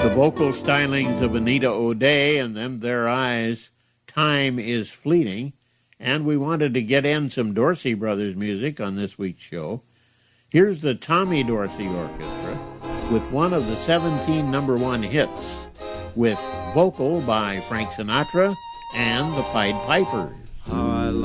The vocal stylings of Anita O'Day and Them Their Eyes, Time is Fleeting. And we wanted to get in some Dorsey Brothers music on this week's show. Here's the Tommy Dorsey Orchestra with one of the 17 number one hits, with vocal by Frank Sinatra and the Pied Pipers. How I